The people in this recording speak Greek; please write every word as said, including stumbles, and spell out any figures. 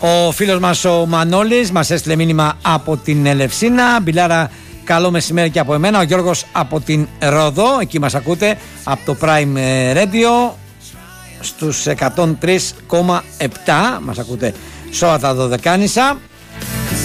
Ο φίλος μας ο Μανώλης μας έστειλε μήνυμα από την Ελευσίνα. Μπιλάρα, καλό μεσημέρι και από εμένα. Ο Γιώργος από την Ρόδο, εκεί μας ακούτε από το Prime Radio στους εκατόν τρία κόμμα επτά. Μας ακούτε σε όλα τα Δωδεκάνησα.